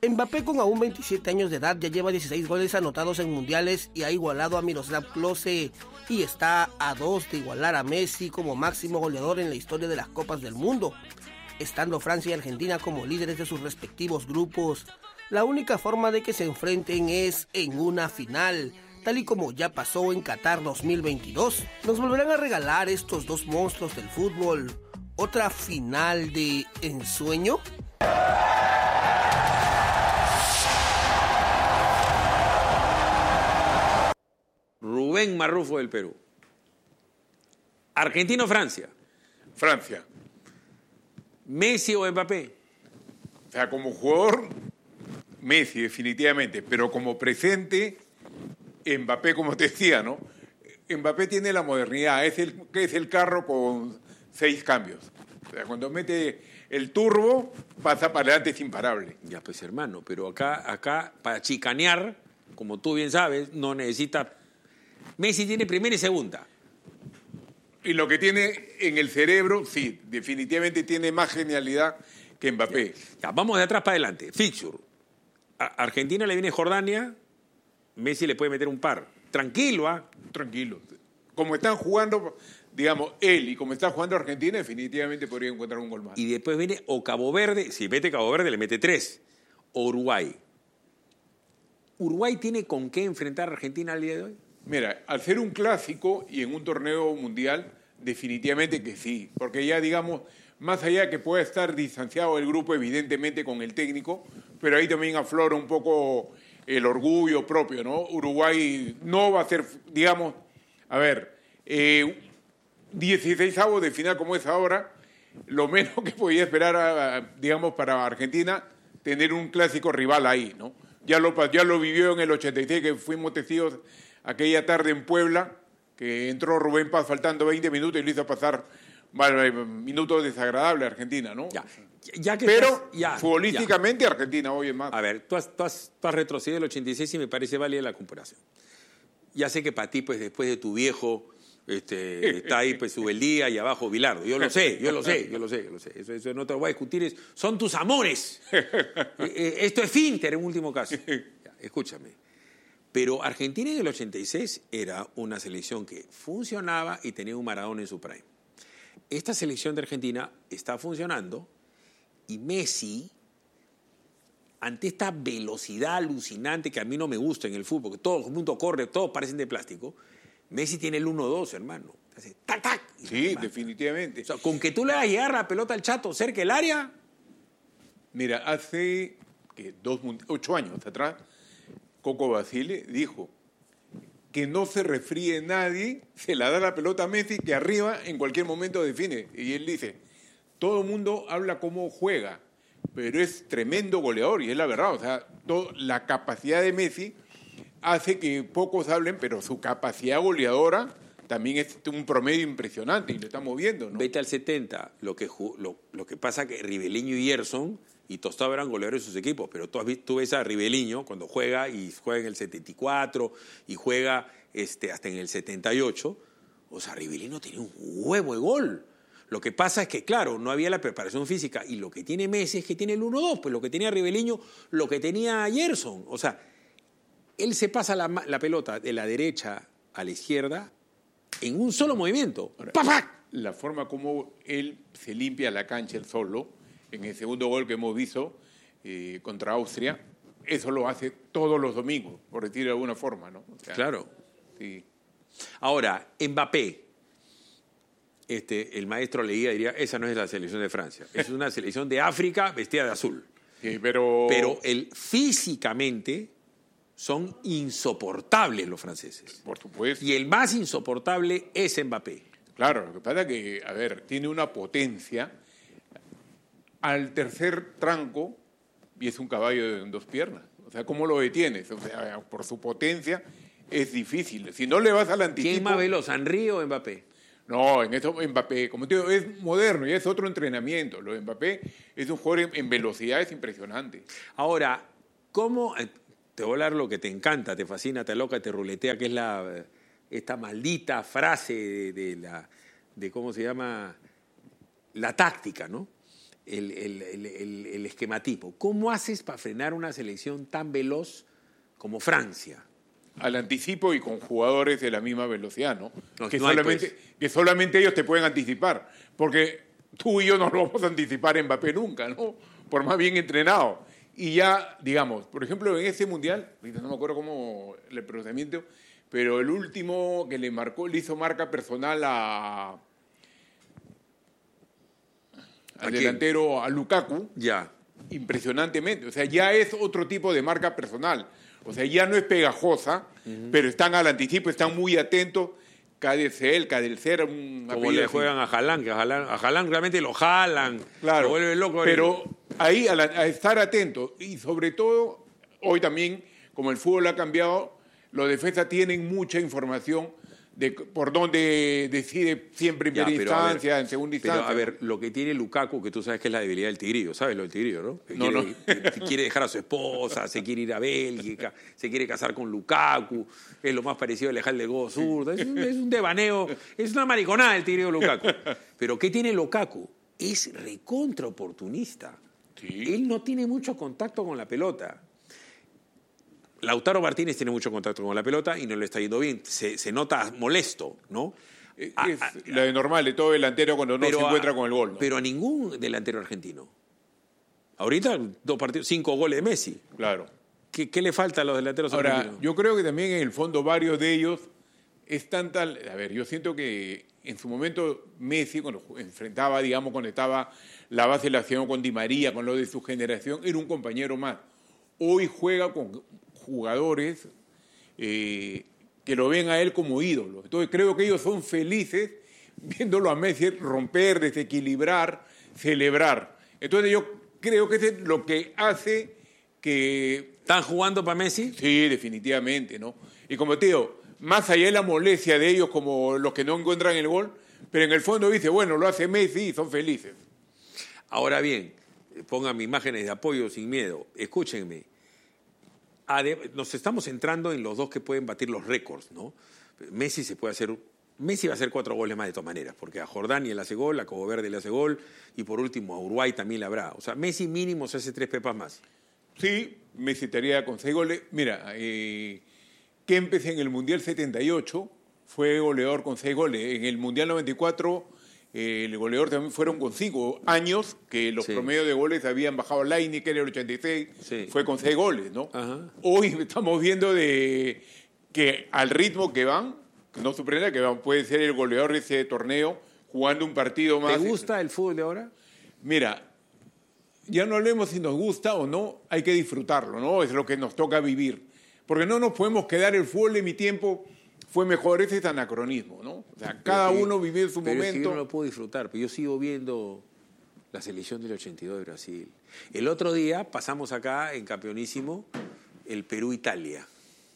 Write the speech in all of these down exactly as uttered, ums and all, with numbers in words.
Mbappé, con aún veintisiete años de edad, ya lleva dieciséis goles anotados en mundiales y ha igualado a Miroslav Klose y está a dos de igualar a Messi como máximo goleador en la historia de las Copas del Mundo. Estando Francia y Argentina como líderes de sus respectivos grupos, la única forma de que se enfrenten es en una final, tal y como ya pasó en Qatar dos mil veintidós. Nos volverán a regalar estos dos monstruos del fútbol otra final de ensueño. Rubén Marrufo del Perú. Argentina o Francia. Francia. Messi o Mbappé. O sea, como jugador, Messi definitivamente, pero como presente, Mbappé, como te decía, ¿no? Mbappé tiene la modernidad, es el, es el carro con seis cambios. O sea, cuando mete el turbo, pasa para adelante, es imparable. Ya, pues hermano, pero acá, acá para chicanear, como tú bien sabes, no necesita... Messi tiene primera y segunda. Y lo que tiene en el cerebro, sí, definitivamente tiene más genialidad que Mbappé. Ya, ya, vamos de atrás para adelante. Fixture. A Argentina le viene Jordania, Messi le puede meter un par. Tranquilo, ¿ah? ¿eh? Tranquilo. Como están jugando, digamos, él y como está jugando Argentina, definitivamente podría encontrar un gol más. Y después viene o Cabo Verde, si mete Cabo Verde le mete tres. O Uruguay. ¿Uruguay tiene con qué enfrentar a Argentina al día de hoy? Mira, al ser un clásico y en un torneo mundial, definitivamente que sí. Porque ya, digamos, más allá de que pueda estar distanciado el grupo, evidentemente, con el técnico, pero ahí también aflora un poco el orgullo propio, ¿no? Uruguay no va a ser, digamos, a ver, eh, dieciseisavos de final como es ahora, lo menos que podía esperar, a, digamos, para Argentina, tener un clásico rival ahí, ¿no? Ya lo, ya lo vivió en el ochenta y seis, que fuimos testigos aquella tarde en Puebla, que entró Rubén Paz faltando veinte minutos y lo hizo pasar bueno, minutos desagradables a Argentina, ¿no? Ya, ya que Pero estás, ya, futbolísticamente ya. Argentina hoy es más. A ver, tú has, tú, has, tú has retrocedido el ochenta y seis y me parece válida la comparación. Ya sé que para ti, pues después de tu viejo, este, está ahí pues Subeldía y abajo Bilardo. Yo lo sé, yo lo sé, yo lo sé, yo lo sé. Eso, eso no te lo voy a discutir, es, son tus amores. Esto es Finter en último caso. Ya, escúchame. Pero Argentina en el ochenta y seis era una selección que funcionaba y tenía un Maradona en su prime. Esta selección de Argentina está funcionando y Messi, ante esta velocidad alucinante que a mí no me gusta en el fútbol, que todo el mundo corre, todos parecen de plástico, Messi tiene el uno dos, hermano. Hace tac, tac. Sí, hermano. definitivamente. O sea, con que tú le hagas llegar la pelota al Chato cerca del área. Mira, hace ¿qué? Dos, ocho años atrás, Coco Basile dijo que no se refríe nadie, se la da la pelota a Messi, que arriba en cualquier momento define. Y él dice, todo el mundo habla cómo juega, pero es tremendo goleador, y es la verdad. O sea, todo, la capacidad de Messi hace que pocos hablen, pero su capacidad goleadora también es un promedio impresionante, y lo estamos viendo, ¿no? Vete al setenta, lo que, lo, lo que pasa que Riveliño y Gerson y Tostado eran goleadores de sus equipos, pero tú, has visto, tú ves a Riveliño cuando juega y juega en el setenta y cuatro y juega este, hasta en el setenta y ocho, o sea, Riveliño tenía un huevo de gol. Lo que pasa es que, claro, no había la preparación física, y lo que tiene Messi es que tiene el uno dos, pues lo que tenía Riveliño, lo que tenía Gerson. O sea, él se pasa la, la pelota de la derecha a la izquierda en un solo movimiento. Ahora, ¡Pac, pac! La forma como él se limpia la cancha él solo, en el segundo gol que hemos visto eh, contra Austria, eso lo hace todos los domingos, por decir de alguna forma, ¿no? O sea, claro. Sí. Ahora, Mbappé, este, el maestro leía y diría, esa no es la selección de Francia, es una selección de África vestida de azul. Sí, pero... Pero él, físicamente son insoportables los franceses. Por supuesto. Y el más insoportable es Mbappé. Claro, lo que pasa es que, a ver, tiene una potencia al tercer tranco y es un caballo en dos piernas. O sea, ¿cómo lo detienes? O sea, por su potencia es difícil. Si no le vas al anticipo... ¿Quién es más veloz, Henry o Mbappé? No, en eso Mbappé, como te digo, es moderno y es otro entrenamiento. Lo de Mbappé es un jugador en, en velocidad, es impresionante. Ahora, ¿cómo...? Te voy a hablar lo que te encanta, te fascina, te loca, te ruletea, que es la, esta maldita frase de, de la... de ¿cómo se llama? La táctica, ¿no? el, el, el, el, el esquematipo. ¿Cómo haces para frenar una selección tan veloz como Francia? Al anticipo y con jugadores de la misma velocidad, ¿no? No, que, no hay, solamente, pues. que solamente ellos te pueden anticipar, porque tú y yo no lo vamos a anticipar en Mbappé nunca, ¿no? Por más bien entrenado. Y ya, digamos, por ejemplo, en ese Mundial, ahorita no me acuerdo cómo el procedimiento, pero el último que le marcó, le hizo marca personal a, al ¿A delantero, a Lukaku, Ya. impresionantemente. O sea, ya es otro tipo de marca personal. O sea, ya no es pegajosa, uh-huh. pero están al anticipo, están muy atentos. Cadecel, Cadelcer, un Como le juegan a Haaland, que a Haaland, a Haaland realmente lo jalan, claro, lo vuelven loco. Pero ahí, a, la, a estar atento, y sobre todo, hoy también, como el fútbol ha cambiado, los defensas tienen mucha información de por dónde decide siempre en primera instancia, ver, en segunda instancia. Pero a ver, lo que tiene Lukaku, que tú sabes que es la debilidad del Tigrillo, ¿sabes lo del Tigrillo, no? Que no, quiere, no. Que quiere dejar a su esposa, se quiere ir a Bélgica, se quiere casar con Lukaku, es lo más parecido al Lejal de Godo Zurdo, es un, es un devaneo, es una mariconada el Tigrillo Lukaku. Pero ¿qué tiene Lukaku? Es recontra oportunista. Sí. Él no tiene mucho contacto con la pelota. Lautaro Martínez tiene mucho contacto con la pelota y no le está yendo bien. Se, se nota molesto, ¿no? Es a, a, lo de normal de todo delantero cuando no se encuentra a, con el gol, ¿no? Pero a ningún delantero argentino. Ahorita, dos partidos, cinco goles de Messi. Claro. ¿Qué, qué le falta a los delanteros Ahora, argentinos? Yo creo que también en el fondo varios de ellos están tal... A ver, yo siento que en su momento Messi, cuando enfrentaba, digamos, cuando estaba la base de la acción con Di María, con lo de su generación, era un compañero más. Hoy juega con jugadores eh, que lo ven a él como ídolo. Entonces creo que ellos son felices viéndolo a Messi romper, desequilibrar, celebrar. Entonces yo creo que eso es lo que hace que... ¿Están jugando para Messi? Sí, definitivamente, ¿no? Y como te digo, más allá de la molestia de ellos como los que no encuentran el gol, pero en el fondo dice, bueno, lo hace Messi y son felices. Ahora bien, pongan imágenes de apoyo sin miedo. Escúchenme. Nos estamos centrando en los dos que pueden batir los récords, ¿no? Messi se puede hacer, Messi va a hacer cuatro goles más de todas maneras, porque a Jordania le hace gol, a Cabo Verde le hace gol, y por último a Uruguay también le habrá. O sea, Messi mínimo se hace tres pepas más. Sí, Messi estaría con seis goles. Mira, eh, Kempes en el Mundial setenta y ocho fue goleador con seis goles. En el Mundial noventa y cuatro eh, el goleador también fueron con cinco años, que los sí. promedios de goles habían bajado. Lineker en el ochenta y seis sí. fue con seis goles, ¿no? Ajá. Hoy estamos viendo de que al ritmo que van, no sorprenda que van, puede ser el goleador de ese torneo jugando un partido más. ¿Te gusta el fútbol de ahora? Mira, ya no hablemos si nos gusta o no, hay que disfrutarlo, ¿no? Es lo que nos toca vivir. Porque no nos podemos quedar, el fútbol de mi tiempo fue mejor, ese es anacronismo, ¿no? O sea, cada que, uno vive su pero momento. Es que yo no lo puedo disfrutar, pero yo sigo viendo la selección del ochenta y dos de Brasil. El otro día pasamos acá en Campeonísimo el Perú-Italia.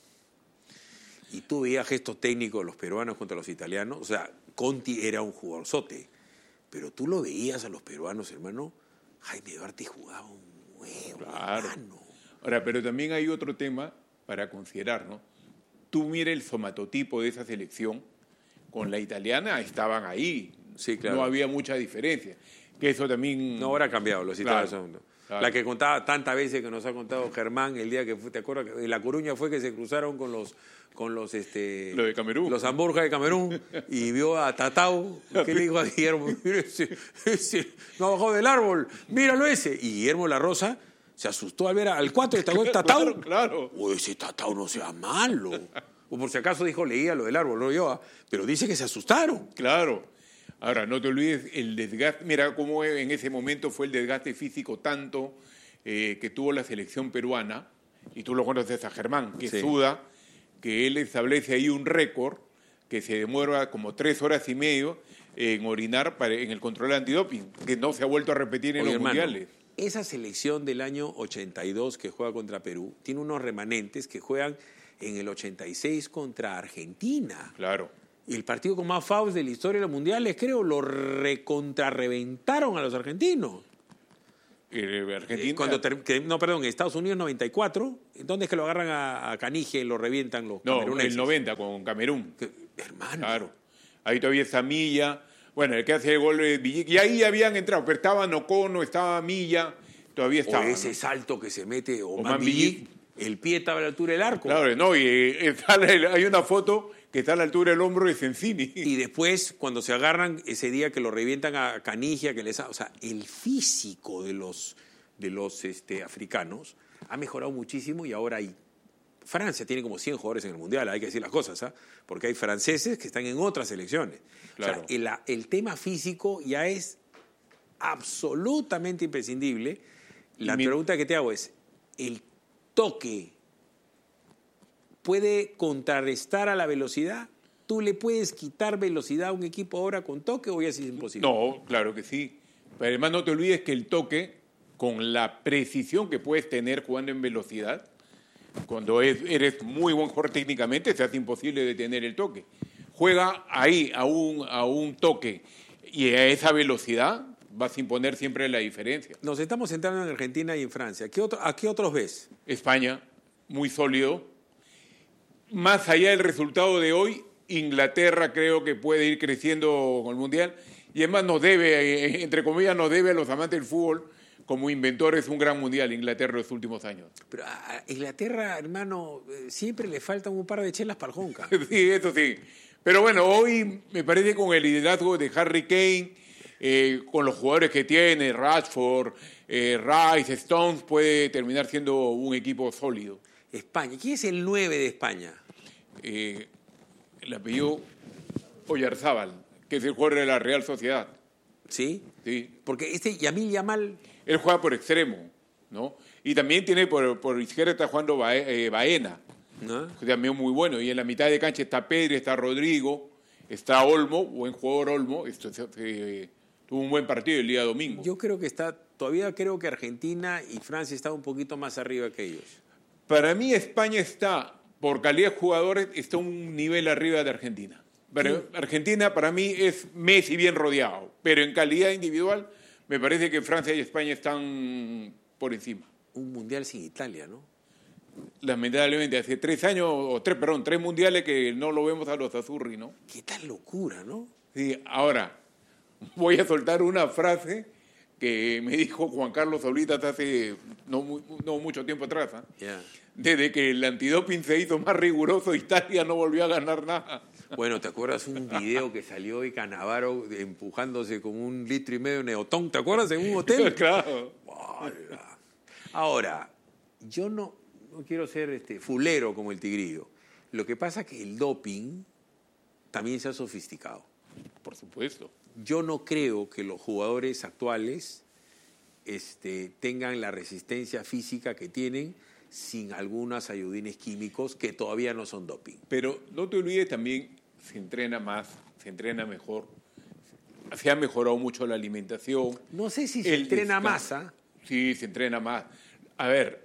Y tú veías gestos técnicos de los peruanos contra los italianos. O sea, Conti era un jugadorzote. Pero tú lo veías a los peruanos, hermano. Jaime Duarte jugaba un huevo, claro. hermano. Ahora, pero también hay otro tema para considerar, ¿no? Tú mira el somatotipo de esa selección, con la italiana estaban ahí. Sí, claro. No había mucha diferencia. Que eso también... No, ahora ha cambiado, los italianos claro, son... claro. La que contaba tantas veces que nos ha contado Germán el día que fue, ¿te acuerdas? En La Coruña fue que se cruzaron con los... con los este Lo de Camerún. Los Hamburgas de Camerún y vio a Tatao, que le dijo a Guillermo, mira ese, ese, no ha bajado del árbol, míralo ese. Y Guillermo La Rosa se asustó al ver al cuatro y Tatao. Claro, claro. O ese Tatao no sea malo. O por si acaso dijo, leía lo del árbol, no yo, pero dice que se asustaron. Claro. Ahora, no te olvides el desgaste. Mira cómo en ese momento fue el desgaste físico tanto eh, que tuvo la selección peruana, y tú lo conoces a Germán, que sí. suda, que él establece ahí un récord que se demora como tres horas y medio en orinar para, en el control antidoping, que no se ha vuelto a repetir en Oye, los hermano, mundiales. Esa selección del año ochenta y dos que juega contra Perú tiene unos remanentes que juegan en el ochenta y seis contra Argentina. Claro. Y el partido con más fouls de la historia de los mundiales, creo, lo recontrarreventaron a los argentinos. Eh, Argentina. Eh, cuando ter, que, no, perdón, en Estados Unidos noventa y cuatro, ¿dónde es que lo agarran a, a Canigia y lo revientan los No, cameruneses? el noventa con Camerún. Que, hermano. Claro. Ahí todavía Samilla, Bueno, el que hace el gol es Villic. Y ahí habían entrado, pero estaba Nocono, estaba Milla, todavía estaba. O ese ¿no? salto que se mete Oman Oman Villic, Villic. el pie estaba a la altura del arco. Claro, no, y eh, está la- hay una foto que está a la altura del hombro de Sensini. Y después, cuando se agarran, ese día que lo revientan a Canigia, que les ha- o sea, el físico de los, de los este, africanos ha mejorado muchísimo y ahora hay... Francia tiene como cien jugadores en el Mundial, hay que decir las cosas, ¿ah? Porque hay franceses que están en otras selecciones. Claro. O sea, el, el tema físico ya es absolutamente imprescindible. La mi- pregunta que te hago es, ¿el toque puede contrarrestar a la velocidad? ¿Tú le puedes quitar velocidad a un equipo ahora con toque o ya es imposible? No, claro que sí. Pero además no te olvides que el toque, con la precisión que puedes tener jugando en velocidad, cuando es- eres muy buen jugador técnicamente, se hace imposible detener el toque. Juega ahí a un, a un toque y a esa velocidad vas a imponer siempre la diferencia. Nos estamos centrando en Argentina y en Francia. ¿Qué otro- ¿A qué otros ves? España, muy sólido. Más allá del resultado de hoy, Inglaterra creo que puede ir creciendo con el Mundial. Y además nos debe, eh, entre comillas, nos debe a los amantes del fútbol como inventores un gran Mundial, Inglaterra, en los últimos años. Pero a Inglaterra, hermano, eh, siempre le faltan un par de chelas para el Jonca. Sí, eso sí. Pero bueno, hoy me parece con el liderazgo de Harry Kane, eh, con los jugadores que tiene, Rashford, eh, Rice, Stones, puede terminar siendo un equipo sólido. España. ¿Quién es el nueve de España? Eh, el apellido Oyarzábal, que es el jugador de la Real Sociedad. ¿Sí? ¿Sí? Porque este Yamil Yamal, Él juega por extremo, ¿no? Y también tiene por, por izquierda está jugando Bae- eh, Baena, ¿no? que también muy bueno. Y en la mitad de cancha está Pedri, está Rodrigo, está Olmo, buen jugador Olmo. Esto, se- se- tuvo un buen partido el día domingo. Yo creo que está, todavía creo que Argentina y Francia están un poquito más arriba que ellos. Para mí España está, por calidad de jugadores, está un nivel arriba de Argentina. Pero Argentina para mí es Messi bien rodeado, pero en calidad individual me parece que Francia y España están por encima. Un mundial sin Italia, ¿no? Lamentablemente, hace tres años, o tres, perdón, tres mundiales que no lo vemos a los Azurri, ¿no? Qué tal locura, ¿no? Sí, ahora, voy a soltar una frase que me dijo Juan Carlos ahorita hace no, mu- no mucho tiempo atrás. ¿ah? Ya. Desde que el antidoping se hizo más riguroso, Italia no volvió a ganar nada. Bueno, ¿te acuerdas un video que salió hoy Canavaro empujándose con un litro y medio de neotón? ¿Te acuerdas? En un hotel. Claro. Hola. Ahora, yo no, no quiero ser este, fulero como el tigrillo. Lo que pasa es que el doping también se ha sofisticado. Por supuesto. Yo no creo que los jugadores actuales este, tengan la resistencia física que tienen sin algunos ayudines químicos que todavía no son doping. Pero no te olvides también, se entrena más, se entrena mejor, se ha mejorado mucho la alimentación. No sé si se El entrena descanso. más, ¿ah? Sí, se entrena más. A ver,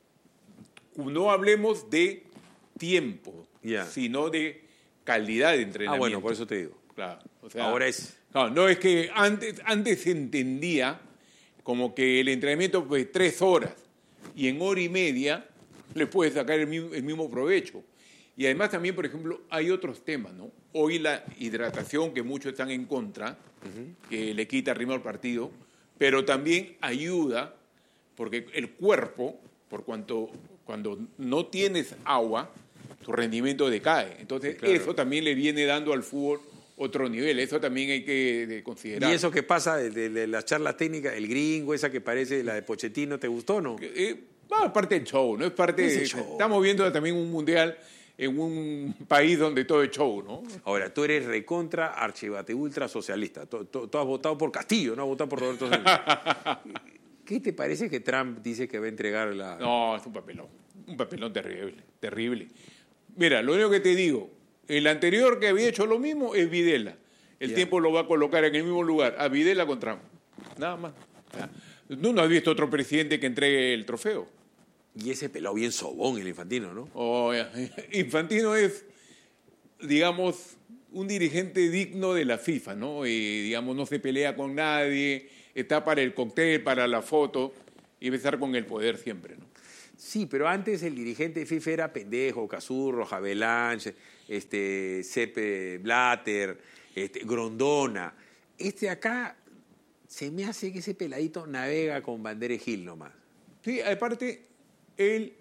no hablemos de tiempo, Ya. sino de calidad de Ah, entrenamiento. bueno, por eso te digo. Claro, o sea, Ahora es... no, no, es que antes, antes se entendía como que el entrenamiento fue tres horas y en hora y media le puedes sacar el mismo, el mismo provecho. Y además también, por ejemplo, hay otros temas, ¿no? Hoy la hidratación, que muchos están en contra, que le quita ritmo al partido, pero también ayuda porque el cuerpo, por cuanto cuando no tienes agua, tu rendimiento decae. Entonces, Claro. eso también le viene dando al fútbol otro nivel. Eso también hay que de considerar. Y eso que pasa de, de- de las charlas técnicas, el gringo, esa que parece la de Pochettino, ¿te gustó o no? Eh, bueno, es parte del show, ¿no? Es parte Es el de- show. Estamos viendo también un mundial en un país donde todo es show, ¿no? Ahora, tú eres recontra, archivate, ultra socialista. Tú, tú- tú has votado por Castillo, no has votado por Roberto Sánchez. ¿Qué te parece que Trump dice que va a entregar la... No, es un papelón. Un papelón terrible, terrible. Mira, lo único que te digo, el anterior que había hecho lo mismo es Videla. El Ya. tiempo lo va a colocar en el mismo lugar, a Videla con Trump. Nada más. ¿Tú no has visto otro presidente que entregue el trofeo? Y ese pelado bien sobón, el Infantino, ¿no? Oh, ya. Infantino es, digamos, un dirigente digno de la FIFA, ¿no? Y, digamos, no se pelea con nadie, está para el cóctel, para la foto y va a estar con el poder siempre, ¿no? Sí, pero antes el dirigente de FIFA era Pendejo, Cazurro, Javelange, este, Sepp Blatter, este, Grondona. este acá se me hace que ese peladito navega con Bandera Gil nomás. Sí, aparte, él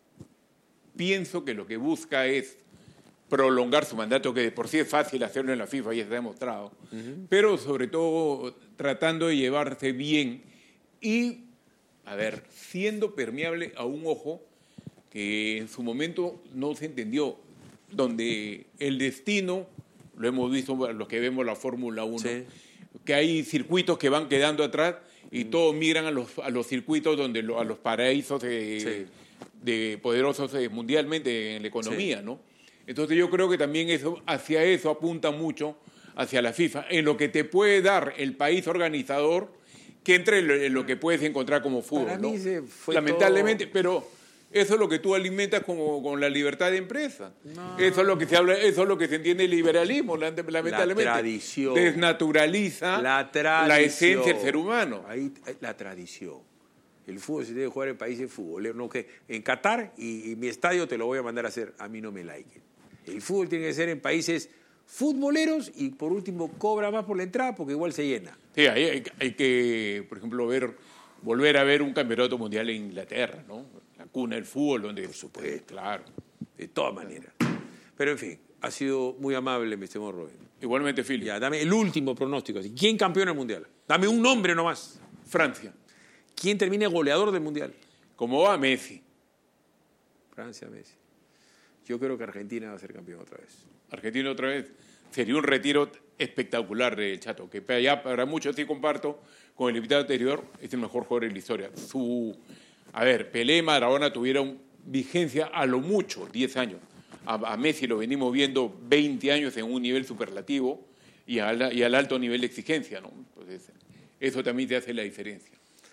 pienso que lo que busca es prolongar su mandato, que de por sí es fácil hacerlo en la FIFA, ya se ha demostrado, uh-huh. pero sobre todo tratando de llevarse bien y, a ver, siendo permeable a un ojo que en su momento no se entendió, donde el destino, lo hemos visto los que vemos la Fórmula uno, sí. que hay circuitos que van quedando atrás y mm. todos migran a los, a los circuitos donde lo, a los paraísos de, sí. de poderosos mundialmente en la economía, sí. ¿no? Entonces yo creo que también eso, hacia eso apunta mucho, hacia la FIFA, en lo que te puede dar el país organizador, que entre en lo que puedes encontrar como fútbol. Para ¿no? mí se fue lamentablemente, todo... pero eso es lo que tú alimentas como, con la libertad de empresa. No. Eso es lo que se habla, eso es lo que se entiende el liberalismo, lamentablemente. La tradición. Desnaturaliza la, tradición. la esencia del ser humano. Ahí, la tradición. El fútbol se debe jugar en países futboleros. No, que en Qatar y, y mi estadio te lo voy a mandar a hacer. A mí no me like. El fútbol tiene que ser en países futboleros y por último cobra más por la entrada porque igual se llena. Sí, hay, hay, hay que, por ejemplo, ver, volver a ver un campeonato mundial en Inglaterra, ¿no? La cuna del fútbol, donde... Por supuesto. Claro. De todas maneras. Pero, en fin, ha sido muy amable, mi estimado Rubén. Igualmente, Philip. Ya, dame el último pronóstico. ¿Quién campeona el Mundial? Dame un nombre nomás. Francia. ¿Quién termina goleador del Mundial? ¿Cómo va? Messi. Francia, Messi. Yo creo que Argentina va a ser campeón otra vez. Argentina otra vez. Sería un retiro espectacular del Chato, que ya para muchos sí comparto con el invitado anterior, es el mejor jugador de la historia. Su... A ver, Pelé y Maradona tuvieron vigencia a lo mucho, diez años. A, a Messi lo venimos viendo veinte años en un nivel superlativo y al, y al alto nivel de exigencia, ¿no? Entonces, eso también te hace la diferencia.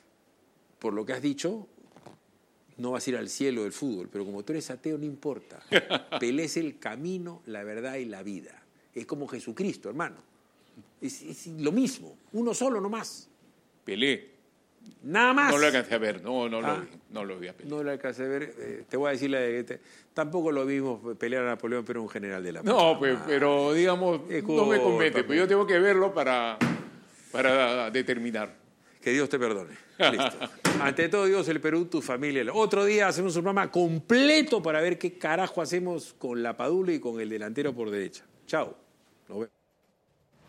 Por lo que has dicho, no vas a ir al cielo del fútbol, pero como tú eres ateo, no importa. Pelé es el camino, la verdad y la vida. Es como Jesucristo, hermano. Es, es lo mismo, uno solo nomás. Pelé. Nada más. No lo alcancé a ver, no, no, ah, lo, vi, no lo vi a Pelé. No lo alcancé a ver. Eh, te voy a decir, la de, te, tampoco lo vimos pelear a Napoleón, pero un general de la paz. No, pues, pero digamos, no me convence. Pero yo tengo que verlo para, para determinar. Que Dios te perdone. Listo. Ante todo Dios, el Perú, tu familia. Otro día hacemos un programa completo para ver qué carajo hacemos con la Padula y con el delantero por derecha. Chao. Nos vemos.